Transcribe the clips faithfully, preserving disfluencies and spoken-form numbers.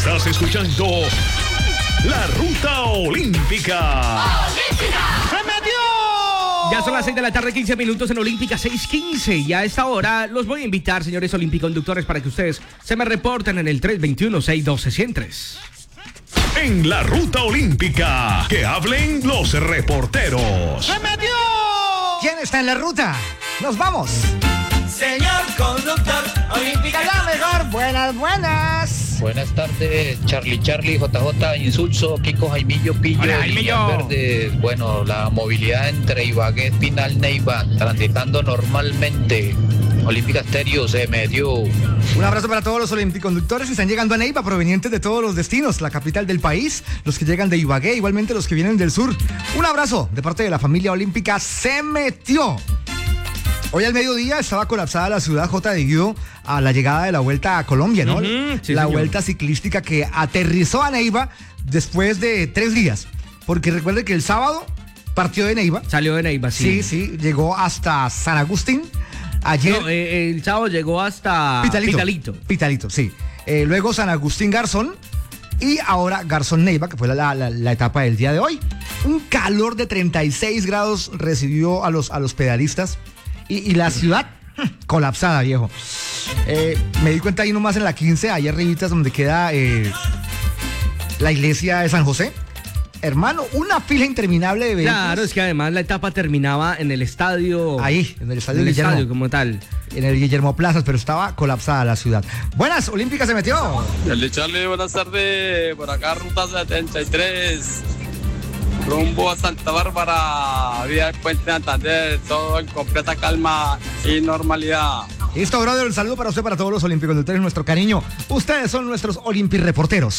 Estás escuchando La Ruta Olímpica. ¡Olímpica! ¡Se metió! Ya son las seis de la tarde, quince minutos en Olímpica, seis quince. Y a esta hora los voy a invitar, señores olimpiconductores, para que ustedes se me reporten en el tres dos uno, seis uno dos, uno cero tres. En La Ruta Olímpica, que hablen los reporteros. ¡Se metió! ¿Quién está en la ruta? ¡Nos vamos! Señor conductor, Olímpica la mejor. Buenas, buenas. Buenas tardes, Charlie Charlie, J J, Insulso, Kiko, Jaimillo, Pillo, Hola, Jaimillo. Verde. Bueno, la movilidad entre Ibagué, Espinal, Neiva, transitando normalmente. Olímpica Estéreo se metió. Un abrazo para todos los olimpiconductores que están llegando a Neiva, provenientes de todos los destinos, la capital del país, los que llegan de Ibagué, igualmente los que vienen del sur. Un abrazo de parte de la familia olímpica Se Metió. Hoy al mediodía estaba colapsada la ciudad, J. debido a la llegada de la Vuelta a Colombia, ¿no? Uh-huh, sí, la señor. Vuelta ciclística que aterrizó a Neiva después de tres días. Porque recuerde que el sábado partió de Neiva. Salió de Neiva, Sí, sí. sí, llegó hasta San Agustín. Ayer. No, eh, el sábado llegó hasta Pitalito. Pitalito. Pitalito, sí. Eh, luego San Agustín Garzón y ahora Garzón Neiva, que fue la, la, la etapa del día de hoy. Un calor de treinta y seis grados recibió a los, a los pedalistas y, y la ciudad colapsada, viejo. Eh, me di cuenta ahí nomás en la quince, ahí arribitas donde queda eh, la iglesia de San José. Hermano, una fila interminable de vehículos. Claro, es que además la etapa terminaba en el estadio. Ahí, en el estadio en el Guillermo. estadio como tal. En el Guillermo Plazas, pero estaba colapsada la ciudad. Buenas, Olímpica Se Metió. Charlie Charlie, buenas tardes. Por acá, ruta setenta y tres. Rumbo a Santa Bárbara, vía el Puente Santander, todo en completa calma y normalidad. Listo, brother, un saludo para usted, para todos los olimpiconductores, nuestro cariño. Ustedes son nuestros olimpireporteros.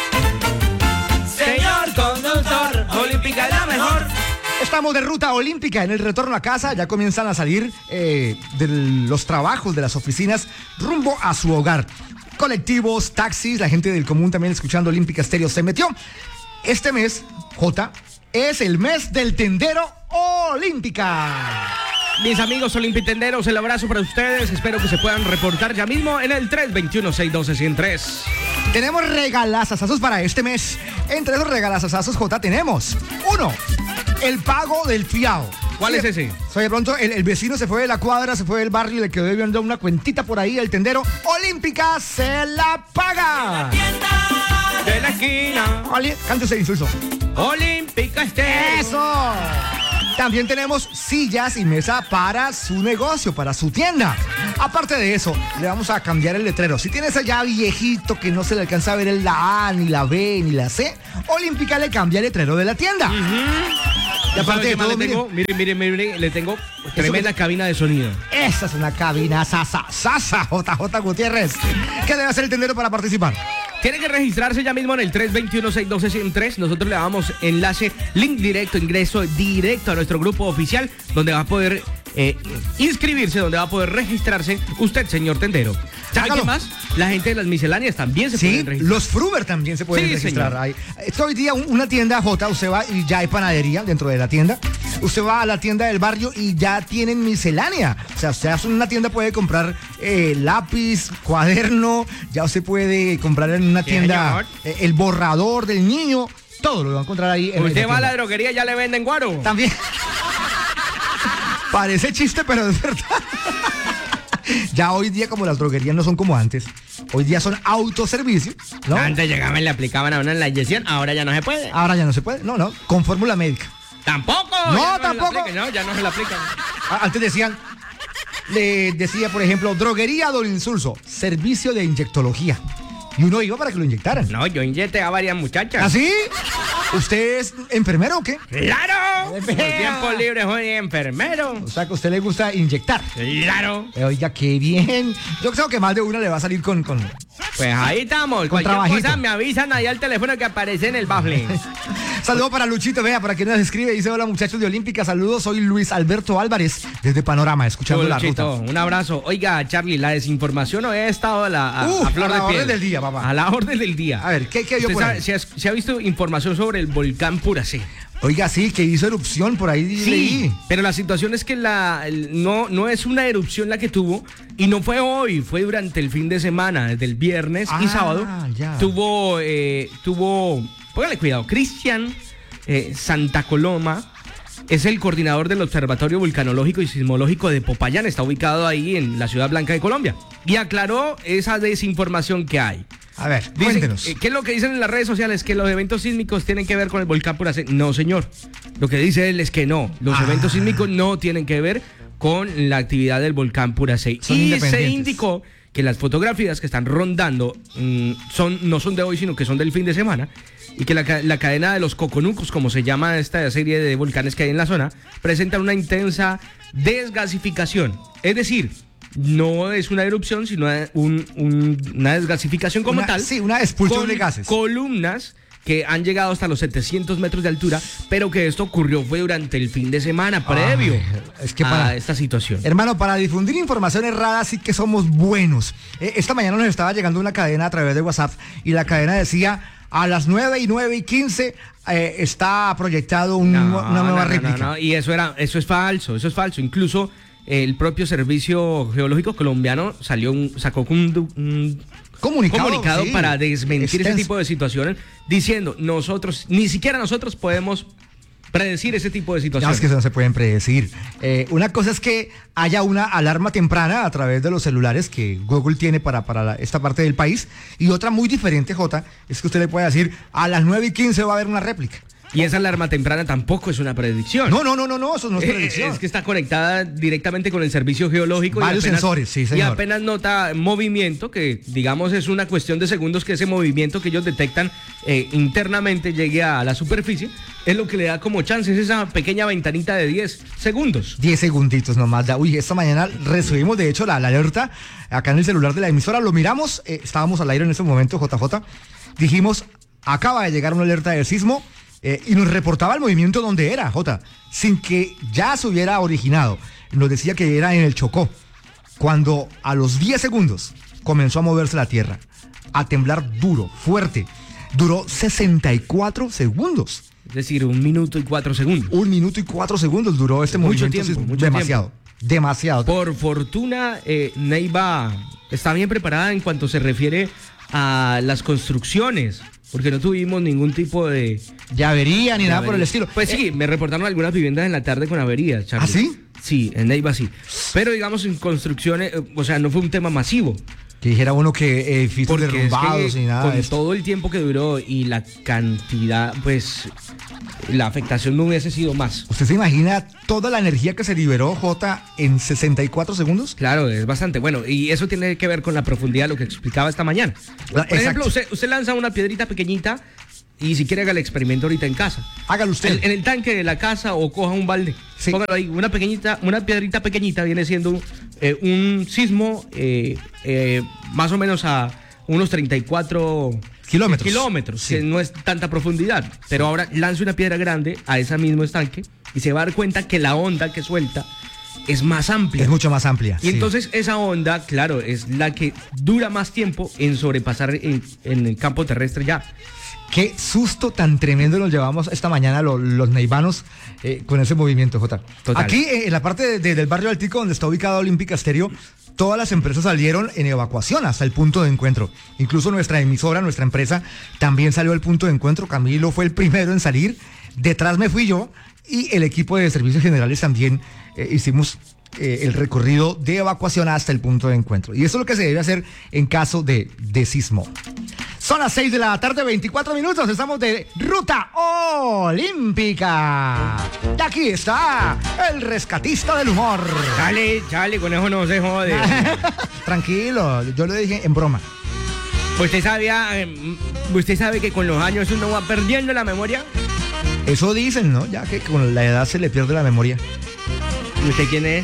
Señor conductor, Olímpica la mejor. Estamos de ruta olímpica en el retorno a casa. Ya comienzan a salir eh, de los trabajos de las oficinas rumbo a su hogar. Colectivos, taxis, la gente del común también escuchando Olímpica Estéreo Se Metió. Este mes, J, es el mes del tendero olímpica. Mis amigos olimpitenderos, el abrazo para ustedes. Espero que se puedan reportar ya mismo en el tres dos uno, seis uno dos, uno cero tres. Tenemos regalazazazos para este mes. Entre esos regalazazazos, J, tenemos uno, el pago del fiado. ¿Cuál Sí, es ese? Soy de pronto, el, el vecino se fue de la cuadra, se fue del barrio y le quedó debiendo una cuentita por ahí. El tendero olímpica se la paga. De la esquina. Oli- Cántese insulso. Olímpica Estéreo. ¡Eso! También tenemos sillas y mesa para su negocio, para su tienda. Aparte de eso, le vamos a cambiar el letrero. Si tienes allá viejito que no se le alcanza a ver el la A, ni la B, ni la C, Olímpica le cambia el letrero de la tienda. Uh-huh. Y aparte de todo, le mire, tengo, mire, mire, mire, le tengo tremenda cabina de sonido. esa es una cabina sasa, sasa, J J Gutiérrez. ¿Qué debe hacer el tendero para participar? Tiene que registrarse ya mismo en el tres dos uno, seis uno dos, uno cero tres. Nosotros le damos enlace, link directo, ingreso directo a nuestro grupo oficial, donde va a poder eh, inscribirse, donde va a poder registrarse usted, señor tendero. ¿Sabe Hágalo. qué más? La gente de las misceláneas también se Sí, pueden registrar. los Fruber también se pueden Sí, registrar. señor. Ahí. Esto hoy día un- una tienda J, usted va y ya hay panadería dentro de la tienda. Usted va a la tienda del barrio y ya tienen miscelánea. O sea, usted en una tienda puede comprar eh, lápiz, cuaderno, ya usted puede comprar en una Sí, tienda señor. eh, el borrador del niño, todo lo va a encontrar ahí. En Usted esa va a la tienda. droguería y ya le venden guaro. También. Parece chiste, pero es verdad. Ya hoy día, como las droguerías no son como antes, hoy día son autoservicios, ¿no? Antes llegaban y le aplicaban a uno en la inyección, ahora ya no se puede. Ahora ya no se puede, no, no, con fórmula médica. Tampoco. No, ya se la tampoco. aplican, No, ya no se la aplican. A- Antes decían, le decía, por ejemplo, droguería Don Insulso, servicio de inyectología. Y uno iba para que lo inyectaran. No, yo inyecté a varias muchachas. ¿Así? ¿Usted es enfermero o qué? ¡Claro! Qué Por fea. tiempo libre soy enfermero. O sea, que a usted le gusta inyectar. ¡Claro! Eh, Oiga, qué bien. Yo creo que más de una le va a salir con... con... Pues ahí estamos. Con Cualquier trabajito. cosa me avisan ahí al teléfono que aparece en el bafle. Saludo para Luchito, vea, para quien nos escribe, dice: hola muchachos de Olímpica, saludos, soy Luis Alberto Álvarez, desde Panorama, escuchando Hola, la Luchito, ruta. un abrazo. Oiga, Charlie, la desinformación hoy ha estado a la a, Uh, a flor a la de piel. orden del día, papá. A la orden del día. A ver, ¿qué, qué vio ¿Usted por sabe- ahí? se, ha, se ha visto información sobre el volcán Puracé? Oiga, sí, que hizo erupción por ahí, leí. pero la situación es que la el- no, no es una erupción la que tuvo, y no fue hoy, fue durante el fin de semana, desde el viernes y Ah, sábado. ya. Tuvo, eh, tuvo, póngale cuidado, Cristian eh, Santa Coloma es el coordinador del Observatorio Vulcanológico y Sismológico de Popayán, está ubicado ahí en la Ciudad Blanca de Colombia, y aclaró esa desinformación que hay. A ver, Dicen, cuéntenos. eh, ¿qué es lo que dicen en las redes sociales? Que los eventos sísmicos tienen que ver con el volcán Puracé. No, señor. Lo que dice él es que no. Los Ah. eventos sísmicos no tienen que ver con la actividad del volcán Puracé. Son Y se independientes. indicó que las fotografías que están rondando mm, son, no son de hoy, sino que son del fin de semana. Y que la, ca- la cadena de los coconucos, como se llama esta serie de volcanes que hay en la zona, presentan una intensa desgasificación. Es decir, no es una erupción, sino un- un- una desgasificación como Una- tal. sí, una expulsión con de gases. Columnas que han llegado hasta los setecientos metros de altura, pero que esto ocurrió fue durante el fin de semana previo es que a para- esta situación. Hermano, para difundir información errada sí que somos buenos. Eh, esta mañana nos estaba llegando una cadena a través de WhatsApp y la cadena decía: a las nueve y nueve y quince eh, está proyectado un- No, una nueva no, no, réplica. no, no, y eso era, eso es falso, eso es falso. Incluso el propio Servicio Geológico Colombiano salió un, sacó un, du- un Comunicado, comunicado sí, para desmentir ese extenso. tipo de situaciones, diciendo nosotros, ni siquiera nosotros podemos predecir ese tipo de Ya situaciones. es que eso no se pueden predecir. Eh, una cosa es que haya una alarma temprana a través de los celulares que Google tiene para, para la- esta parte del país. Y otra muy diferente, Jota, es que usted le puede decir: a las nueve y quince va a haber una réplica. Y esa alarma temprana tampoco es una predicción. No, no, no, no, no, eso no es Eh, predicción. Es que está conectada directamente con el servicio geológico. Varios y apenas, sensores, sí, Y señor. apenas nota movimiento, que digamos es una cuestión de segundos que ese movimiento que ellos detectan eh, internamente llegue a la superficie, es lo que le da como chances esa pequeña ventanita de diez segundos. diez segunditos nomás. Ya. Uy, esta mañana recibimos de hecho la, la alerta acá en el celular de la emisora. Lo miramos, eh, estábamos al aire en ese momento, J J. Dijimos: acaba de llegar una alerta de sismo. Eh, y nos reportaba el movimiento donde era, Jota, sin que ya se hubiera originado. Nos decía que era en el Chocó, cuando a los diez segundos comenzó a moverse la tierra, a temblar duro, fuerte. Duró sesenta y cuatro segundos. Es decir, un minuto y cuatro segundos. Un minuto y cuatro segundos duró este Mucho movimiento. tiempo, sísmico. mucho demasiado, demasiado. Por fortuna, eh, Neiva está bien preparada en cuanto se refiere a las construcciones, porque no tuvimos ningún tipo de... de avería ni de nada por el avería. estilo. Pues sí, me reportaron algunas viviendas en la tarde con averías, Charlie. ¿Ah, sí? Sí, en Neiva sí. Pero digamos en construcciones, eh, o sea, no fue un tema masivo. Que dijera uno que edificios Porque es que derrumbados y nada con de esto. todo el tiempo que duró y la cantidad, pues la afectación no hubiese sido más. ¿Usted se imagina toda la energía que se liberó, Jota, en sesenta y cuatro segundos? Claro, es bastante bueno. Y eso tiene que ver con la profundidad de lo que explicaba esta mañana. Por Exacto. ejemplo, usted, usted lanza una piedrita pequeñita y si quiere haga el experimento ahorita en casa. Hágalo usted. En, en el tanque de la casa o coja un balde. Sí. Póngalo ahí. Una pequeñita, una piedrita pequeñita viene siendo eh, un sismo eh, eh, más o menos a unos treinta y cuatro Kilómetros. kilómetros, Sí. que no es tanta profundidad. Pero ahora lance una piedra grande a ese mismo estanque y se va a dar cuenta que la onda que suelta es más amplia. Es mucho más amplia. Y sí. entonces esa onda, claro, es la que dura más tiempo en sobrepasar en, en el campo terrestre ya. Qué susto tan tremendo nos llevamos esta mañana lo- los neivanos eh, con ese movimiento, Jota. Total. Aquí, eh, en la parte de- de- del barrio Altico, donde está ubicado Olímpica Estéreo, todas las empresas salieron en evacuación hasta el punto de encuentro. Incluso nuestra emisora, nuestra empresa, también salió al punto de encuentro. Camilo fue el primero en salir. Detrás me fui yo y el equipo de servicios generales también eh, hicimos eh, el recorrido de evacuación hasta el punto de encuentro. Y eso es lo que se debe hacer en caso de, de sismo. Son las seis de la tarde, veinticuatro minutos. Estamos de Ruta Olímpica. Y aquí está el rescatista del humor. Chale, chale, con eso no se jode. Tranquilo, yo lo dije en broma. ¿Usted sabía, eh, usted sabe que con los años uno va perdiendo la memoria? Eso dicen, ¿no? Ya que con la edad se le pierde la memoria. ¿Y usted quién es?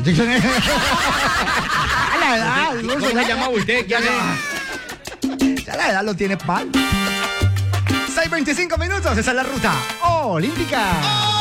la edad, ¿Cómo se llama usted? ¿Quién es? Ya la edad lo tiene mal. seis, veinticinco minutos. Esa es la ruta olímpica.